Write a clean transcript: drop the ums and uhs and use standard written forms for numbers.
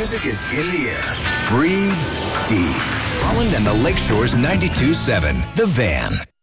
music is in the air. Breathe deep. Holland and the Lakeshore's 92.7, The Van.